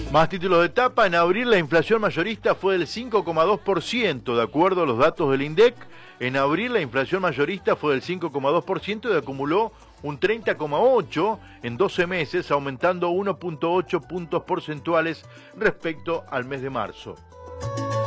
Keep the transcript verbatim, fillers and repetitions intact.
Más títulos de etapa. En abril la inflación mayorista fue del cinco coma dos por ciento, de acuerdo a los datos del INDEC. En abril la inflación mayorista fue del cinco coma dos por ciento y acumuló un treinta coma ocho por ciento en doce meses, aumentando uno coma ocho puntos porcentuales respecto al mes de marzo.